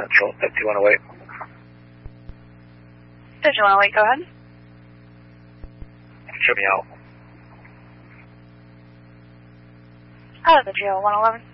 Central, 5108. 5108, go ahead. Show me out. Out of the GL 111.